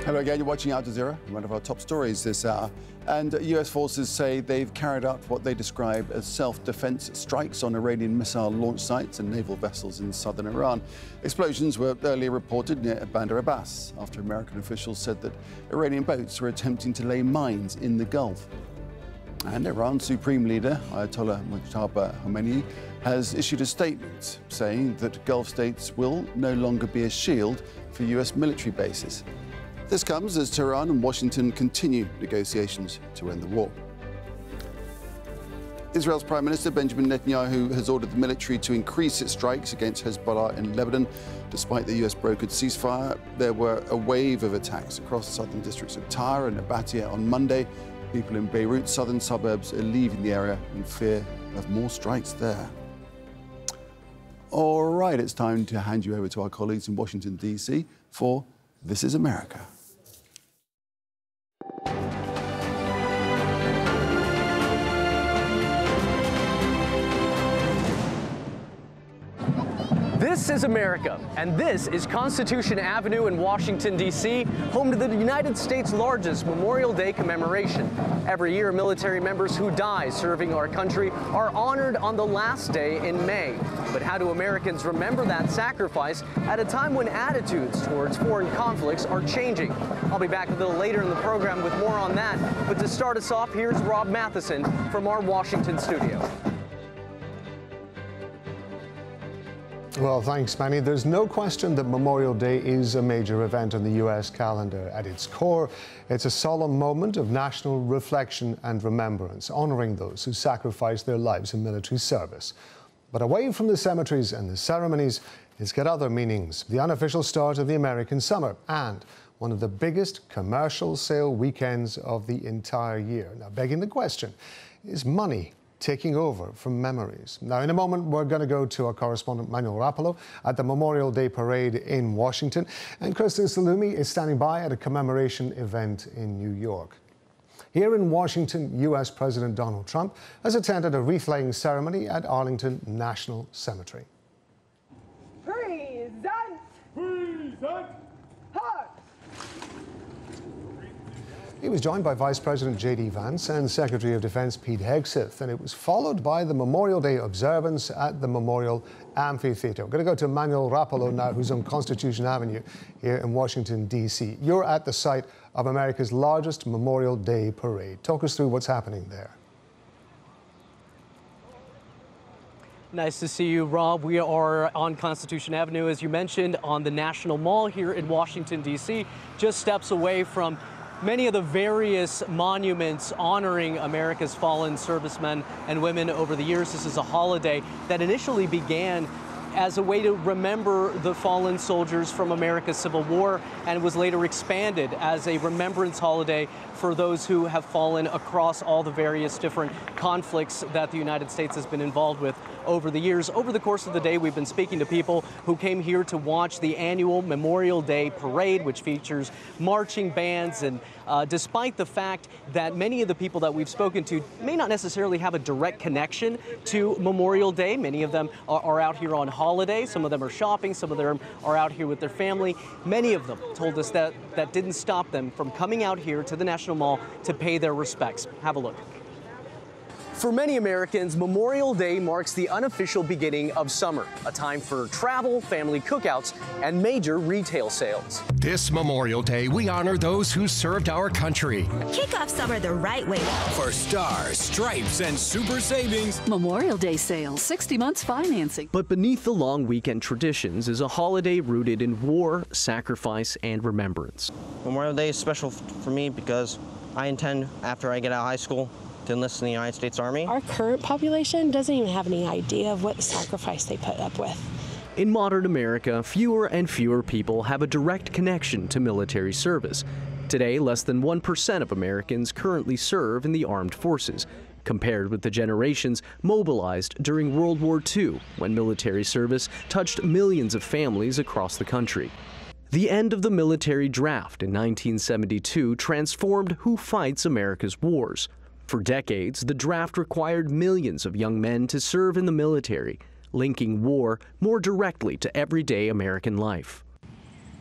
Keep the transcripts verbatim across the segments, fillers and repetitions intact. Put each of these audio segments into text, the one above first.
Hello again, you're watching Al Jazeera, one of our top stories this hour. And U S forces say they've carried out what they describe as self-defense strikes on Iranian missile launch sites and naval vessels in southern Iran. Explosions were earlier reported near Bandar Abbas after American officials said that Iranian boats were attempting to lay mines in the Gulf. And Iran's supreme leader, Ayatollah Mujtaba Khomeini, has issued a statement saying that Gulf states will no longer be a shield for U S military bases. This comes as Tehran and Washington continue negotiations to end the war. Israel's Prime Minister Benjamin Netanyahu has ordered the military to increase its strikes against Hezbollah in Lebanon. Despite the U S-brokered ceasefire, there were a wave of attacks across the southern districts of Tyre and Nabatea on Monday. People in Beirut's southern suburbs are leaving the area in fear of more strikes there. All right, it's time to hand you over to our colleagues in Washington, D C for This is America. This is America, and this is Constitution Avenue in Washington, D C, home to the United States' largest Memorial Day commemoration. Every year, military members who die serving our country are honored on the last day in May. But how do Americans remember that sacrifice at a time when attitudes towards foreign conflicts are changing? I'll be back a little later in the program with more on that, but to start us off, here's Rob Matheson from our Washington studio. Well, thanks, Manny. There's no question that Memorial Day is a major event on the U S calendar. At its core, it's a solemn moment of national reflection and remembrance, honoring those who sacrificed their lives in military service. But away from the cemeteries and the ceremonies, it's got other meanings. The unofficial start of the American summer and one of the biggest commercial sale weekends of the entire year. Now, begging the question, is money taking over from memories? Now, in a moment, we're going to go to our correspondent, Manuel Rapolo, at the Memorial Day Parade in Washington. And Kristen Salumi is standing by at a commemoration event in New York. Here in Washington, U S President Donald Trump has attended a wreath-laying ceremony at Arlington National Cemetery. Present! Present! Hot! He was joined by Vice President J D Vance and Secretary of Defense Pete Hegseth, and it was followed by the Memorial Day observance at the Memorial Amphitheater. We're going to go to Manuel Rapolo now, who's on Constitution Avenue here in Washington, D C. You're at the site of America's largest Memorial Day parade. Talk us through what's happening there. Nice to see you, Rob. We are on Constitution Avenue, as you mentioned, on the National Mall here in Washington, D C, just steps away from many of the various monuments honoring America's fallen servicemen and women over the years. This is a holiday that initially began as a way to remember the fallen soldiers from America's Civil War and was later expanded as a remembrance holiday for those who have fallen across all the various different conflicts that the United States has been involved with over the years. Over the course of the day, we've been speaking to people who came here to watch the annual Memorial Day Parade, which features marching bands. And uh, despite the fact that many of the people that we've spoken to may not necessarily have a direct connection to Memorial Day, many of them are, are out here on holiday. Some of them are shopping. Some of them are out here with their family. Many of them told us that that didn't stop them from coming out here to the National Mall to pay their respects. Have a look. For many Americans, Memorial Day marks the unofficial beginning of summer, a time for travel, family cookouts, and major retail sales. This Memorial Day, we honor those who served our country. Kick off summer the right way. For stars, stripes, and super savings. Memorial Day sales, sixty months financing. But beneath the long weekend traditions is a holiday rooted in war, sacrifice, and remembrance. Memorial Day is special for me because I intend, after I get out of high school, to enlist in the United States Army. Our current population doesn't even have any idea of what sacrifice they put up with. In modern America, fewer and fewer people have a direct connection to military service. Today, less than one percent of Americans currently serve in the armed forces, compared with the generations mobilized during World War Two, when military service touched millions of families across the country. The end of the military draft in nineteen seventy-two transformed who fights America's wars. For decades, the draft required millions of young men to serve in the military, linking war more directly to everyday American life.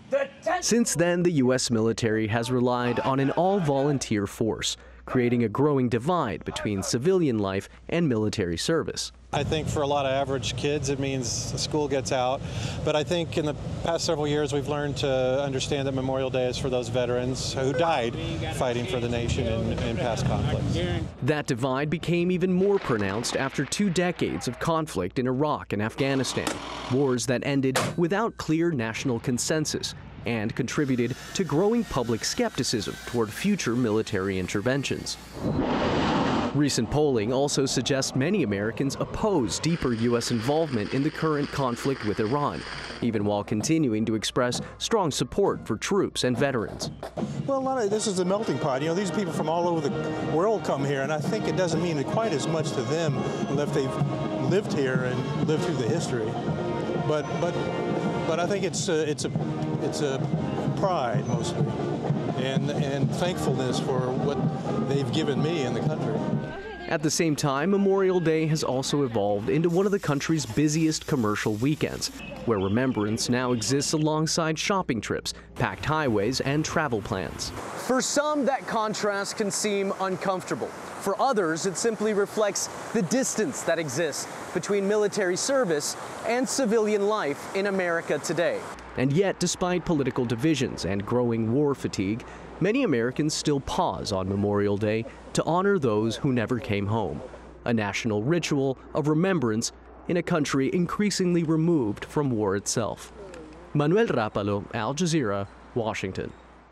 Since then, the U S military has relied on an all-volunteer force, creating a growing divide between civilian life and military service. I think for a lot of average kids, it means school gets out. But I think in the past several years, we've learned to understand that Memorial Day is for those veterans who died fighting for the nation in, in past conflicts. That divide became even more pronounced after two decades of conflict in Iraq and Afghanistan, wars that ended without clear national consensus and contributed to growing public skepticism toward future military interventions. Recent polling also suggests many Americans oppose deeper U S involvement in the current conflict with Iran, even while continuing to express strong support for troops and veterans. Well, a lot of this is a melting pot. You know, these people from all over the world come here, and I think it doesn't mean quite as much to them unless they've lived here and lived through the history. But, but, but I think it's a, it's a, it's a pride mostly, and and thankfulness for what they've given me in the country. At the same time, Memorial Day has also evolved into one of the country's busiest commercial weekends, where remembrance now exists alongside shopping trips, packed highways, and travel plans. For some, that contrast can seem uncomfortable. For others, it simply reflects the distance that exists between military service and civilian life in America today. And yet, despite political divisions and growing war fatigue, many Americans still pause on Memorial Day to honor those who never came home, a national ritual of remembrance in a country increasingly removed from war itself. Manuel Rapalo, Al Jazeera, Washington.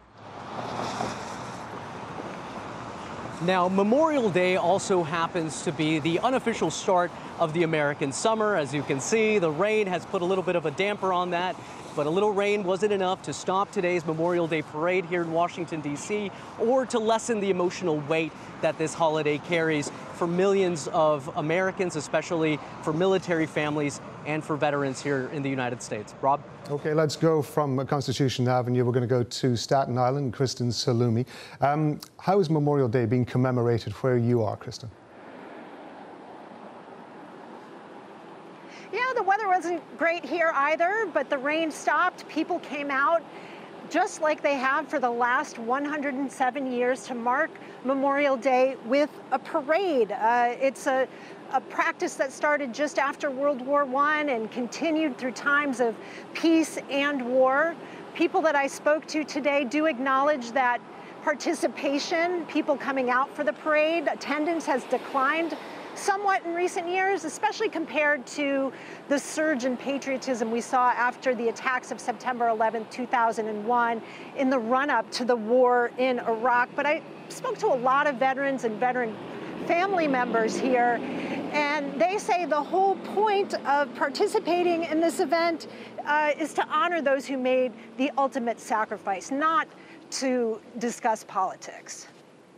Now, Memorial Day also happens to be the unofficial start of the American summer. As you can see, the rain has put a little bit of a damper on that. But a little rain wasn't enough to stop today's Memorial Day parade here in Washington, D C, or to lessen the emotional weight that this holiday carries for millions of Americans, especially for military families and for veterans here in the United States. Rob? Okay, let's go from Constitution Avenue. We're going to go to Staten Island. Kristen Salumi. Um, how is Memorial Day being commemorated where you are, Kristen? Yeah, the weather wasn't great here either, but the rain stopped. People came out just like they have for the last one hundred seven years to mark Memorial Day with a parade. Uh, it's a, a practice that started just after World War One and continued through times of peace and war. People that I spoke to today do acknowledge that participation, people coming out for the parade, attendance has declined somewhat in recent years, especially compared to the surge in patriotism we saw after the attacks of September eleventh, two thousand one, in the run-up to the war in Iraq. But I spoke to a lot of veterans and veteran family members here, and they say the whole point of participating in this event uh, is to honor those who made the ultimate sacrifice, not to discuss politics.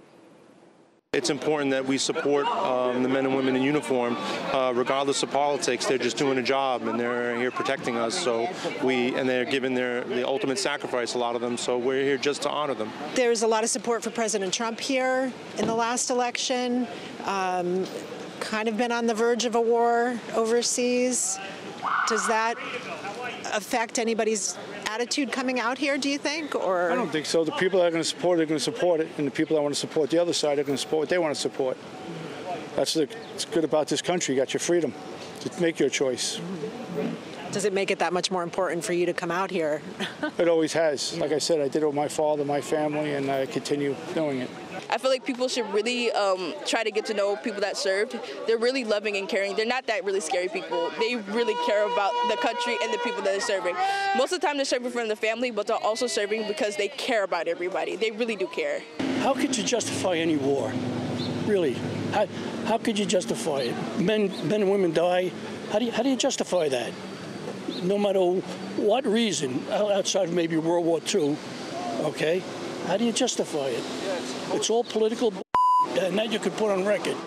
It's important that we support um, the men and women in uniform, uh, regardless of politics. They're just doing a job, and they're here protecting us. So we, and they're giving their the ultimate sacrifice, a lot of them. So we're here just to honor them. There's a lot of support for President Trump here in the last election. Um, kind of been on the verge of a war overseas. Does that affect anybody's attitude coming out here, do you think? Or I don't think so. The people that are going to support it are going to support it, and the people that want to support the other side are going to support what they want to support. That's the, what's good about this country. You got your freedom to make your choice. Does it make it that much more important for you to come out here? It always has. Like I said, I did it with my father, my family, and I continue doing it. I feel like people should really um, try to get to know people that served. They're really loving and caring. They're not that really scary people. They really care about the country and the people that they're serving. Most of the time they're serving for the family, but they're also serving because they care about everybody. They really do care. How could you justify any war? Really? How, how could you justify it? Men, men and women die. How do you, how do you justify that? No matter what reason, outside of maybe World War Two, okay? How do you justify it? It's all political, and that you could put on record.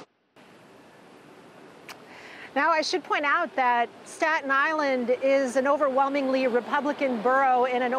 Now, I should point out that Staten Island is an overwhelmingly Republican borough in an